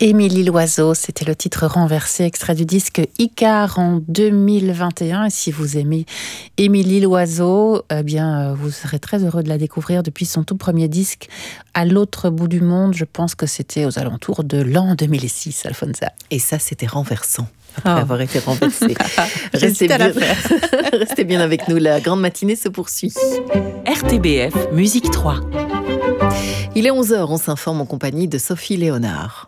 Émilie Loiseau, c'était le titre renversé, extrait du disque Icare en 2021. Et si vous aimez Émilie Loiseau, eh bien, vous serez très heureux de la découvrir depuis son tout premier disque à l'autre bout du monde. Je pense que c'était aux alentours de l'an 2006, Alfonsa. Et ça, c'était renversant. Après avoir été renversé. Restez bien avec nous, la grande matinée se poursuit. RTBF Musique 3. Il est 11h, on s'informe en compagnie de Sophie Léonard.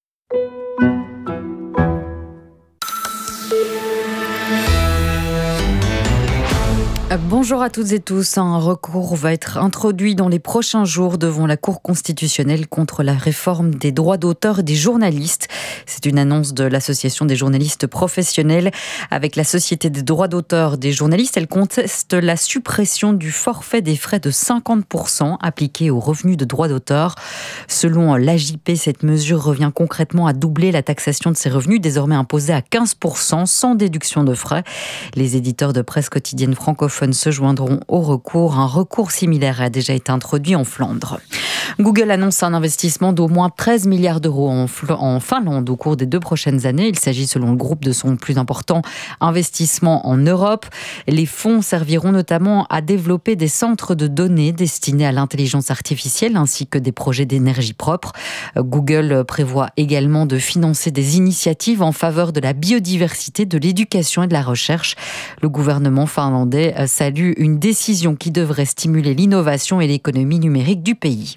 Bonjour à toutes et tous. Un recours va être introduit dans les prochains jours devant la Cour constitutionnelle contre la réforme des droits d'auteur et des journalistes. C'est une annonce de l'Association des journalistes professionnels. Avec la Société des droits d'auteur des journalistes, elle conteste la suppression du forfait des frais de 50% appliqué aux revenus de droits d'auteur. Selon l'AJP, cette mesure revient concrètement à doubler la taxation de ces revenus, désormais imposée à 15% sans déduction de frais. Les éditeurs de presse quotidienne francophones se joindront au recours. Un recours similaire a déjà été introduit en Flandre. Google annonce un investissement d'au moins 13 milliards d'euros en Finlande au cours des 2 prochaines années. Il s'agit selon le groupe de son plus important investissement en Europe. Les fonds serviront notamment à développer des centres de données destinés à l'intelligence artificielle ainsi que des projets d'énergie propre. Google prévoit également de financer des initiatives en faveur de la biodiversité, de l'éducation et de la recherche. Le gouvernement finlandais salue une décision qui devrait stimuler l'innovation et l'économie numérique du pays.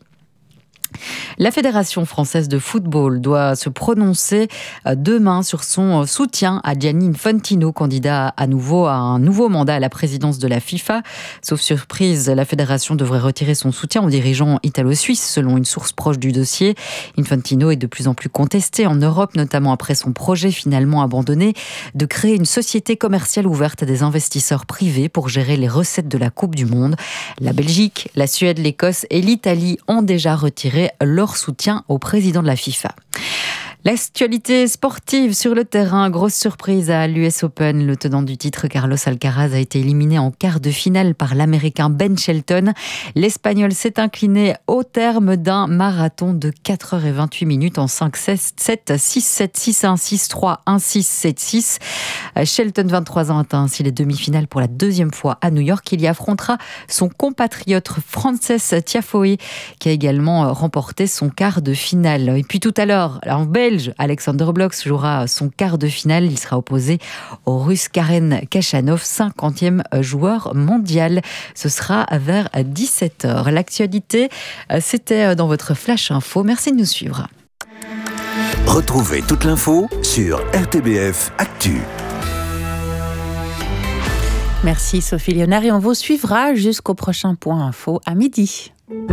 La Fédération française de football doit se prononcer demain sur son soutien à Gianni Infantino, candidat à un nouveau mandat à la présidence de la FIFA. Sauf surprise, la fédération devrait retirer son soutien au dirigeant italo-suisse, selon une source proche du dossier. Infantino est de plus en plus contesté en Europe, notamment après son projet finalement abandonné de créer une société commerciale ouverte à des investisseurs privés pour gérer les recettes de la Coupe du Monde. La Belgique, la Suède, l'Écosse et l'Italie ont déjà retiré leur soutien au président de la FIFA. L'actualité sportive sur le terrain, grosse surprise à l'US Open. Le tenant du titre, Carlos Alcaraz, a été éliminé en quart de finale par l'Américain Ben Shelton. L'Espagnol s'est incliné au terme d'un marathon de 4h28 en 5-7, 6-7, 6-1, 6-3, 1-6, 7-6. Shelton, 23 ans, atteint ainsi les demi-finales pour la 2e fois à New York. Il y affrontera son compatriote Frances Tiafoe, qui a également remporté son quart de finale. Et puis tout à l'heure, en Belge, Alexander Blok jouera son quart de finale. Il sera opposé au Russe Karen Khachanov, 50e joueur mondial. Ce sera vers 17h. L'actualité, c'était dans votre Flash Info. Merci de nous suivre. Retrouvez toute l'info sur RTBF Actu. Merci Sophie Léonard et on vous suivra jusqu'au prochain point info à midi.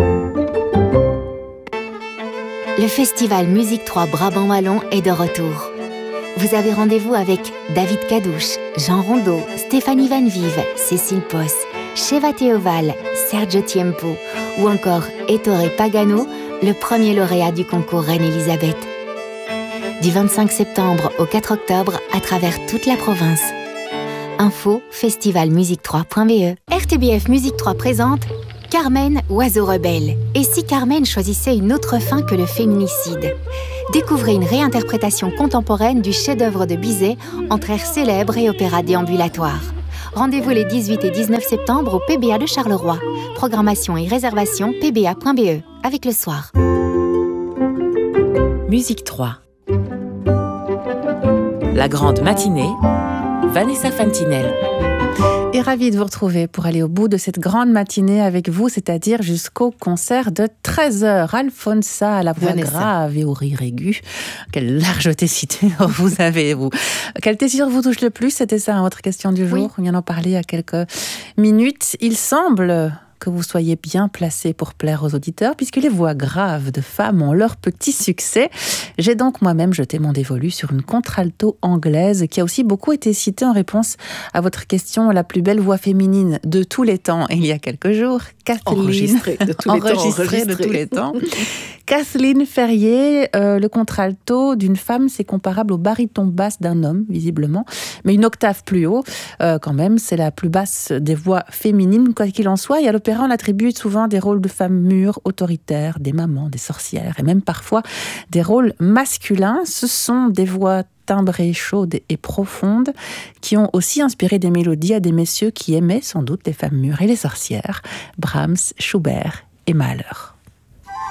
Le festival Musique 3 Brabant Wallon est de retour. Vous avez rendez-vous avec David Cadouche, Jean Rondeau, Stéphanie Van Vive, Cécile Posse, Sheva Théoval, Sergio Tiempo ou encore Ettore Pagano, le premier lauréat du concours Reine-Élisabeth. Du 25 septembre au 4 octobre à travers toute la province. Info festivalmusique3.be. RTBF Musique 3 présente Carmen, oiseau rebelle. Et si Carmen choisissait une autre fin que le féminicide? Découvrez une réinterprétation contemporaine du chef-d'œuvre de Bizet entre air célèbre et opéra déambulatoire. Rendez-vous les 18 et 19 septembre au PBA de Charleroi. Programmation et réservation pba.be. Avec le soir. Musique 3. La grande matinée, Vanessa Fantinel. Et ravie de vous retrouver pour aller au bout de cette grande matinée avec vous, c'est-à-dire jusqu'au concert de 13h. Alfonsa à la voix grave et au rire aigu. Quelle large tessiture vous avez, vous. Quelle tessiture vous touche le plus? C'était ça, votre question du jour. Oui. On vient d'en parler il y a quelques minutes. Il semble que vous soyez bien placé pour plaire aux auditeurs, puisque les voix graves de femmes ont leur petit succès. J'ai donc moi-même jeté mon dévolu sur une contralto anglaise qui a aussi beaucoup été citée en réponse à votre question, la plus belle voix féminine de tous les temps, il y a quelques jours. Enregistrée de tous les temps. Kathleen Ferrier, le contralto d'une femme, c'est comparable au baryton basse d'un homme, visiblement, mais une octave plus haut, quand même, c'est la plus basse des voix féminines, quoi qu'il en soit. Et à l'opéra l'opéra, on attribue souvent des rôles de femmes mûres, autoritaires, des mamans, des sorcières, et même parfois des rôles masculins. Ce sont des voix timbrées, chaudes et profondes, qui ont aussi inspiré des mélodies à des messieurs qui aimaient sans doute les femmes mûres et les sorcières, Brahms, Schubert et Mahler.